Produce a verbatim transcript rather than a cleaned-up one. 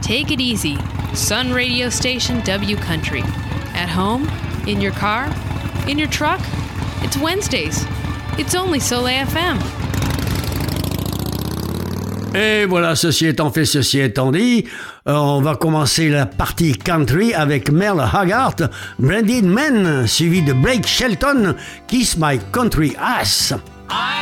Take it easy. Sun radio station W Country. At home, in your car, in your truck. It's Wednesdays. It's only Soleil F M. Et voilà, ceci étant fait, ceci étant dit, euh, on va commencer la partie country avec Merle Haggard, Branded Man, suivi de Blake Shelton, Kiss My Country Ass.